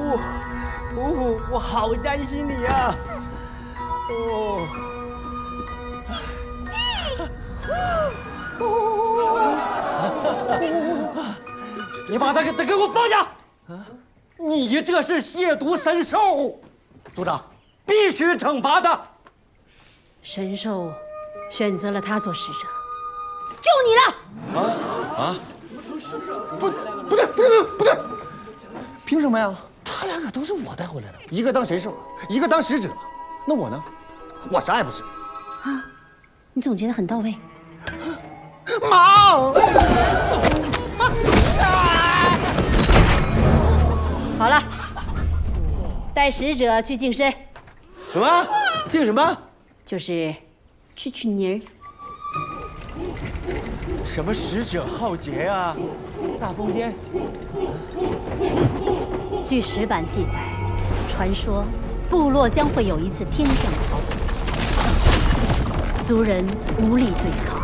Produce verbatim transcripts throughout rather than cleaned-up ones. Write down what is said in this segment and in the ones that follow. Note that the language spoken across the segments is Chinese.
虎，虎虎，我好担心你呀！哦。 你把他给他给我放下！啊，你这是亵渎神兽，族长必须惩罚他。 神兽选择了他做使者，就你了！ 啊啊！ 不，不对，不对，不对，凭什么呀？他两个都是我带回来的，一个当神兽，一个当使者，那我呢？我啥也不是。 啊，你总结得很到位。 妈！ 好了，带使者去净身。 什么？净什么？ 就是去去泥儿。 什么使者浩劫啊？大疯癫。 据石板记载，传说部落将会有一次天降的浩劫，族人无力对抗。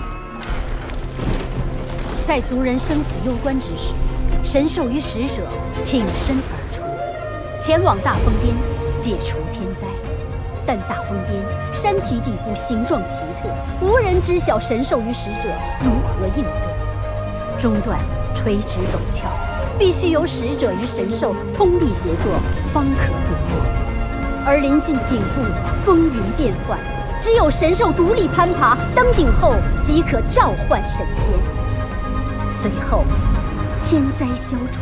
在族人生死攸关之时，神兽与使者挺身而出，前往大风巅解除天灾。但大风巅山体底部形状奇特，无人知晓神兽与使者如何应对。中段垂直陡峭，必须由使者与神兽通力协作，方可渡过。而临近顶部风云变幻，只有神兽独立攀爬，登顶后即可召唤神仙。 随后，天灾消除，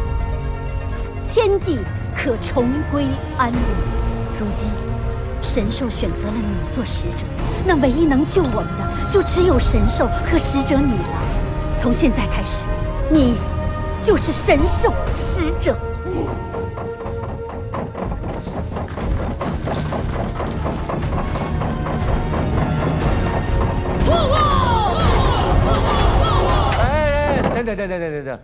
天地可重归安宁。如今，神兽选择了你做使者，那唯一能救我们的，就只有神兽和使者你了。从现在开始，你就是神兽使者。 等等等等等等等，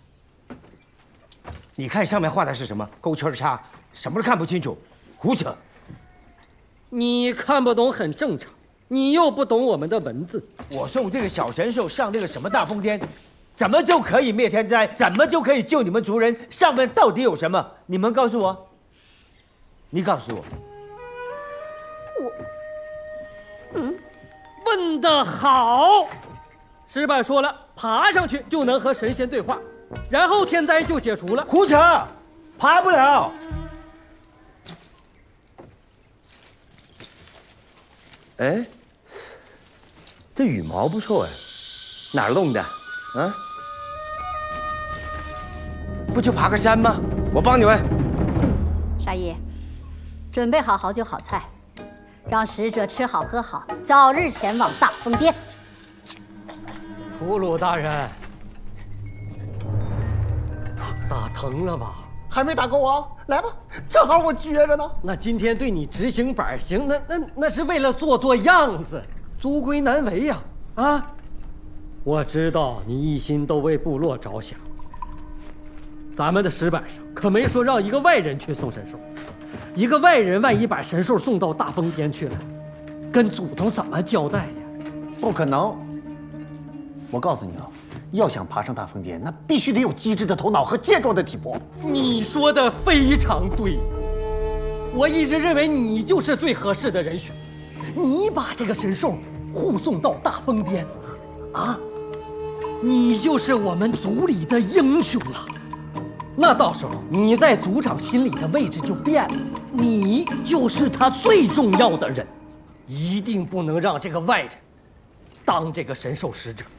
你看上面画的是什么？勾圈叉，什么都看不清楚，胡扯！ 你看不懂很正常，你又不懂我们的文字。 我送这个小神兽上那个什么大风天，怎么就可以灭天灾？怎么就可以救你们族人？上面到底有什么？你们告诉我。你告诉我。 我，嗯， 问得好。石板说了。 爬上去就能和神仙对话，然后天灾就解除了。 胡扯，爬不了。哎，这羽毛不错哎，哪儿弄的？啊？不就爬个山吗？我帮你们。 沙爷，准备好好酒好菜，让使者吃好喝好，早日前往大风巅。 吐鲁大人，打疼了吧？ 还没打够啊！来吧，正好我撅着呢。 那今天对你执行板刑，那那那是为了做做样子，族规难违呀！啊，我知道你一心都为部落着想。咱们的石板上可没说让一个外人去送神兽，一个外人万一把神兽送到大风边去了，跟祖宗怎么交代呀？ 不可能。 我告诉你啊，要想爬上大风巅，那必须得有机智的头脑和健壮的体魄。 你说的非常对，我一直认为你就是最合适的人选。你把这个神兽护送到大风巅，啊，你就是我们族里的英雄了。那到时候你在族长心里的位置就变了，你就是他最重要的人，一定不能让这个外人当这个神兽使者。